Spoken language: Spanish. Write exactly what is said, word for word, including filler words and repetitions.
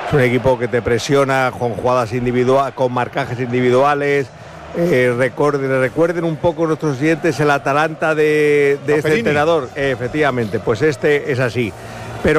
Es un equipo que te presiona con jugadas individuales, con marcajes individuales. Eh, recuerden, recuerden un poco nuestros siguientes el Atalanta de, de este entrenador. Eh, efectivamente, pues este es así.